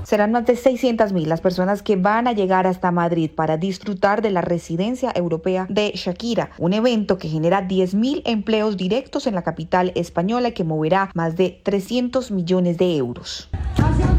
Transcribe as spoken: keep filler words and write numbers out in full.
Serán más de seiscientas mil las personas que van a llegar hasta Madrid para disfrutar de la residencia europea de Shakira, un evento que genera diez mil empleos directos en la capital española y que moverá más de trescientos millones de euros.